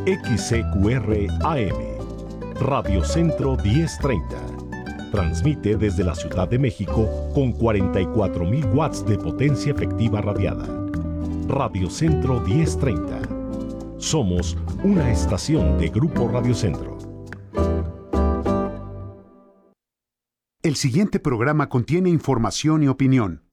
XCQR AM, Radio Centro 1030. Transmite desde la Ciudad de México con 44,000 watts de potencia efectiva radiada. Radio Centro 1030. Somos una estación de Grupo Radio Centro. El siguiente programa contiene información y opinión.